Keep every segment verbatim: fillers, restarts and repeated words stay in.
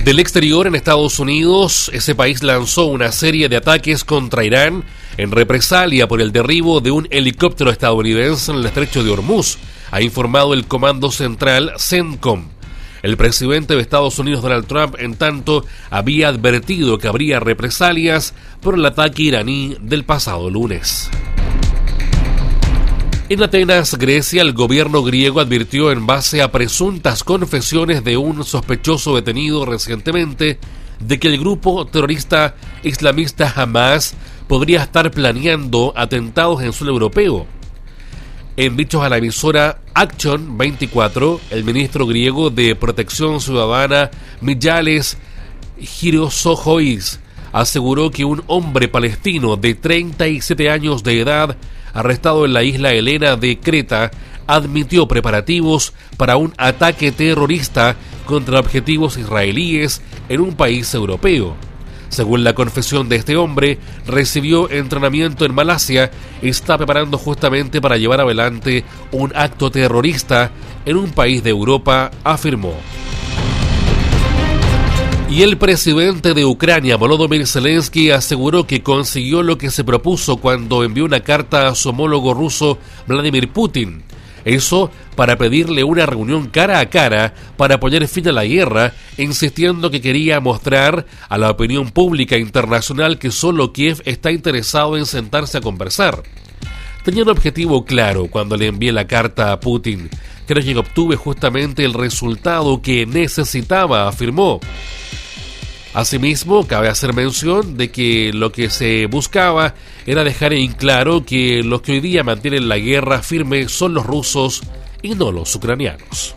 Del exterior, en Estados Unidos, ese país lanzó una serie de ataques contra Irán en represalia por el derribo de un helicóptero estadounidense en el estrecho de Hormuz, ha informado el Comando Central CENTCOM. El presidente de Estados Unidos, Donald Trump, en tanto, había advertido que habría represalias por el ataque iraní del pasado lunes. En Atenas, Grecia, el gobierno griego advirtió en base a presuntas confesiones de un sospechoso detenido recientemente de que el grupo terrorista islamista Hamas podría estar planeando atentados en suelo europeo. En dichos a la emisora Action veinticuatro, el ministro griego de Protección Ciudadana, Mijalis Chrysochois, aseguró que un hombre palestino de treinta y siete años de edad, arrestado en la isla Helena de Creta, admitió preparativos para un ataque terrorista contra objetivos israelíes en un país europeo. Según la confesión de este hombre, recibió entrenamiento en Malasia y está preparando justamente para llevar adelante un acto terrorista en un país de Europa, afirmó. Y el presidente de Ucrania, Volodymyr Zelensky, aseguró que consiguió lo que se propuso cuando envió una carta a su homólogo ruso, Vladimir Putin. Eso para pedirle una reunión cara a cara para poner fin a la guerra, insistiendo que quería mostrar a la opinión pública internacional que solo Kiev está interesado en sentarse a conversar. Tenía un objetivo claro cuando le envié la carta a Putin. Creo que obtuve justamente el resultado que necesitaba, afirmó. Asimismo, cabe hacer mención de que lo que se buscaba era dejar en claro que los que hoy día mantienen la guerra firme son los rusos y no los ucranianos.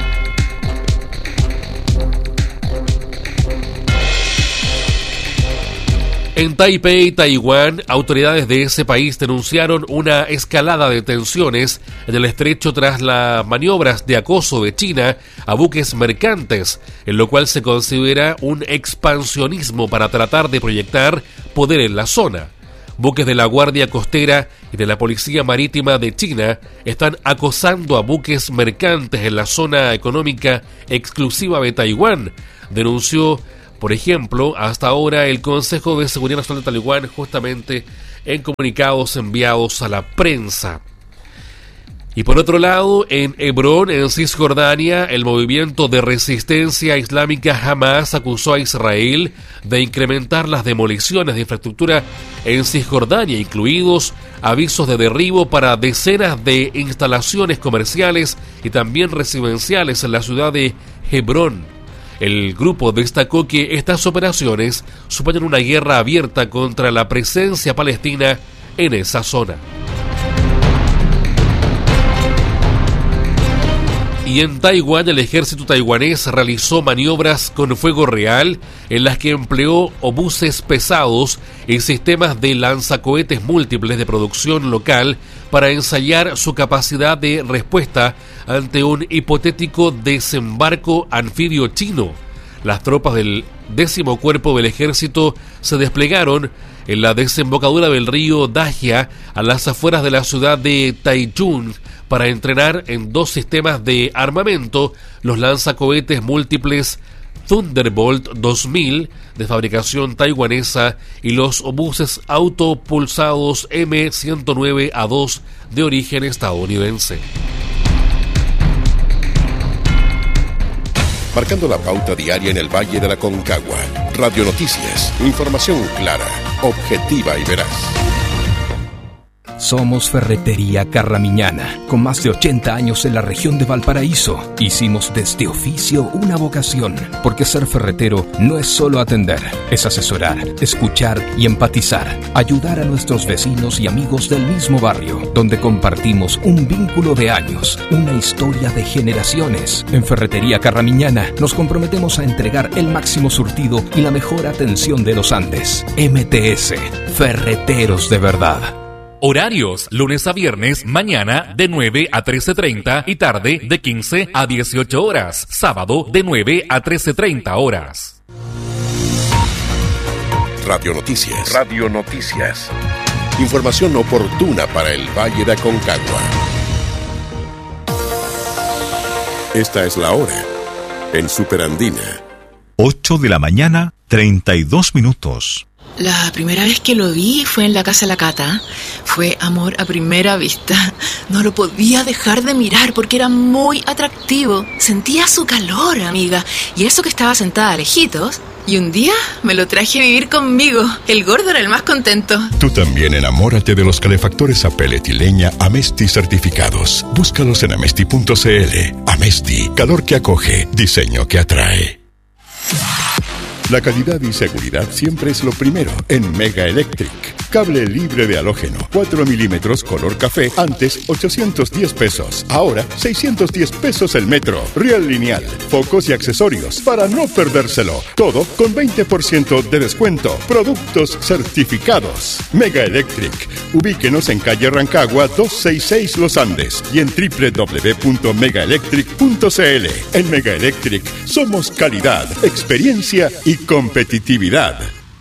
En Taipei, Taiwán, autoridades de ese país denunciaron una escalada de tensiones en el estrecho tras las maniobras de acoso de China a buques mercantes, en lo cual se considera un expansionismo para tratar de proyectar poder en la zona. Buques de la Guardia Costera y de la Policía Marítima de China están acosando a buques mercantes en la zona económica exclusiva de Taiwán, denunció. Por ejemplo, hasta ahora el Consejo de Seguridad Nacional de Taiwán, justamente en comunicados enviados a la prensa. Y por otro lado, en Hebrón, en Cisjordania, el movimiento de resistencia islámica Hamas acusó a Israel de incrementar las demoliciones de infraestructura en Cisjordania, incluidos avisos de derribo para decenas de instalaciones comerciales y también residenciales en la ciudad de Hebrón. El grupo destacó que estas operaciones suponen una guerra abierta contra la presencia palestina en esa zona. Y en Taiwán, el ejército taiwanés realizó maniobras con fuego real en las que empleó obuses pesados y sistemas de lanzacohetes múltiples de producción local para ensayar su capacidad de respuesta ante un hipotético desembarco anfibio chino. Las tropas del décimo cuerpo del ejército se desplegaron en la desembocadura del río Dajia a las afueras de la ciudad de Taichung para entrenar en dos sistemas de armamento los lanzacohetes múltiples Thunderbolt dos mil de fabricación taiwanesa y los obuses autopulsados eme ciento nueve A dos de origen estadounidense. Marcando la pauta diaria en el Valle de la Concagua. Radio Noticias. Información clara, objetiva y veraz. Somos Ferretería Carramiñana, con más de ochenta años en la región de Valparaíso. Hicimos de este oficio una vocación, porque ser ferretero no es solo atender, es asesorar, escuchar y empatizar, ayudar a nuestros vecinos y amigos del mismo barrio, donde compartimos un vínculo de años, una historia de generaciones. En Ferretería Carramiñana nos comprometemos a entregar el máximo surtido y la mejor atención de los Andes. eme te ese, Ferreteros de verdad. Horarios, lunes a viernes, mañana de nueve a trece treinta y tarde de quince a dieciocho horas. Sábado de nueve a trece treinta horas. Radio Noticias. Radio Noticias. Información oportuna para el Valle de Aconcagua. Esta es la hora en Superandina. ocho de la mañana, treinta y dos minutos. La primera vez que lo vi fue en la casa de la Cata. Fue amor a primera vista. No lo podía dejar de mirar porque era muy atractivo. Sentía su calor, amiga. Y eso que estaba sentada lejitos. Y un día me lo traje a vivir conmigo. El gordo era el más contento. Tú también enamórate de los calefactores a pellet y leña Amesti certificados. Búscalos en amesti punto cl. Amesti, calor que acoge, diseño que atrae. La calidad y seguridad siempre es lo primero en Mega Electric. Cable libre de halógeno, cuatro milímetros color café, antes ochocientos diez pesos, ahora seiscientos diez pesos el metro. Real lineal, focos y accesorios para no perdérselo. Todo con veinte por ciento de descuento. Productos certificados. Mega Electric. Ubíquenos en calle Rancagua doscientos sesenta y seis Los Andes y en doble u doble u doble u punto mega electric punto cl. En Mega Electric somos calidad, experiencia y competitividad.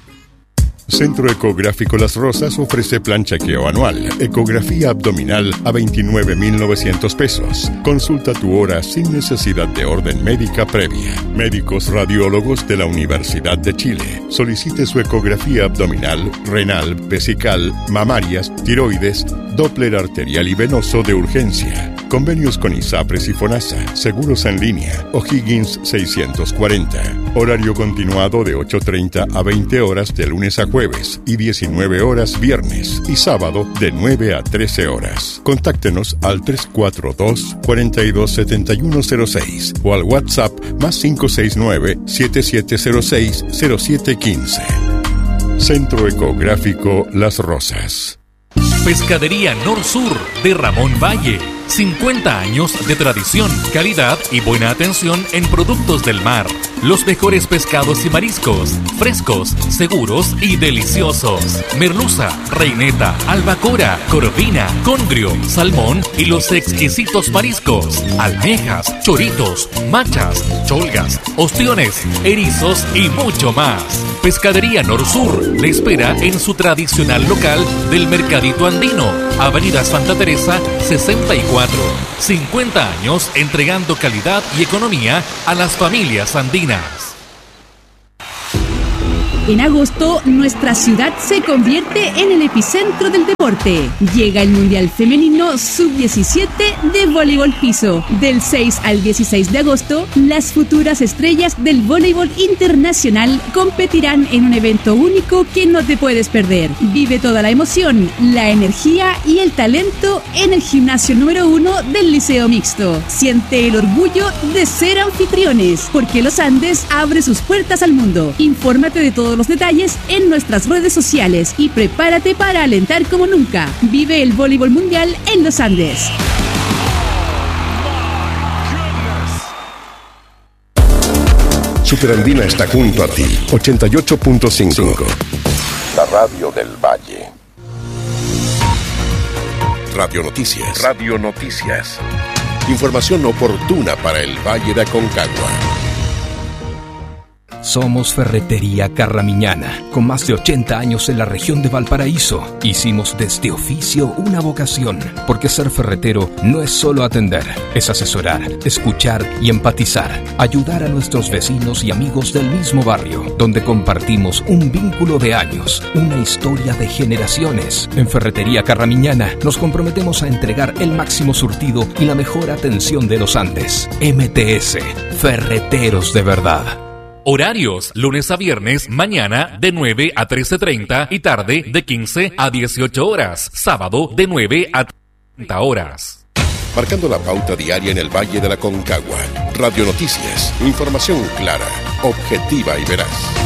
Centro Ecográfico Las Rosas ofrece plan chequeo anual, ecografía abdominal a veintinueve mil novecientos pesos. Consulta tu hora sin necesidad de orden médica previa. Médicos radiólogos de la Universidad de Chile. Solicite su ecografía abdominal, renal, vesical, mamarias, tiroides, Doppler arterial y venoso de urgencia. Convenios con ISAPRES y FONASA. Seguros en línea. O'Higgins seiscientos cuarenta. Horario continuado de ocho treinta a veinte horas de lunes a jueves y diecinueve horas viernes y sábado de nueve a trece horas. Contáctenos al tres cuatro dos, cuatro dos siete uno cero seis o al WhatsApp más cinco seis nueve, siete siete cero seis, cero siete uno cinco. Centro Ecográfico Las Rosas. Pescadería Nor-Sur de Ramón Valle. cincuenta años de tradición, calidad y buena atención en productos del mar. Los mejores pescados y mariscos, frescos, seguros y deliciosos. Merluza, reineta, albacora, corvina, congrio, salmón y los exquisitos mariscos. Almejas, choritos, machas, cholgas, ostiones, erizos y mucho más. Pescadería Nor-Sur le espera en su tradicional local del Mercadito Andino, Avenida Santa Teresa sesenta y cuatro. cincuenta años entregando calidad y economía a las familias andinas. En agosto, nuestra ciudad se convierte en el epicentro del deporte. Llega el Mundial Femenino sub diecisiete de voleibol piso. Del seis al dieciséis de agosto, las futuras estrellas del voleibol internacional competirán en un evento único que no te puedes perder. Vive toda la emoción, la energía y el talento en el gimnasio número uno del Liceo Mixto. Siente el orgullo de ser anfitriones, porque Los Andes abre sus puertas al mundo. Infórmate de todo los detalles en nuestras redes sociales y prepárate para alentar como nunca. Vive el voleibol mundial en Los Andes. Superandina está junto a ti. ochenta y ocho punto cinco. La radio del Valle. Radio Noticias. Radio Noticias. Información oportuna para el Valle de Aconcagua. Somos Ferretería Carramiñana, con más de ochenta años en la región de Valparaíso. Hicimos de este oficio una vocación, porque ser ferretero no es solo atender, es asesorar, escuchar y empatizar, ayudar a nuestros vecinos y amigos del mismo barrio, donde compartimos un vínculo de años, una historia de generaciones. En Ferretería Carramiñana nos comprometemos a entregar el máximo surtido y la mejor atención de los Andes. M T S, Ferreteros de verdad. Horarios, lunes a viernes, mañana de nueve a trece treinta y tarde de quince a dieciocho horas. Sábado de nueve a treinta horas. Marcando la pauta diaria en el Valle de la Aconcagua. Radio Noticias. Información clara, objetiva y veraz.